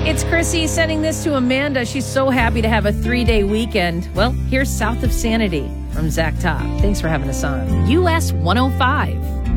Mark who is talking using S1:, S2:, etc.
S1: It's Chrissy sending this to Amanda. She's so happy to have a 3-day weekend. Well, here's South of Sanity from Zach Top. Thanks for having us on US 105.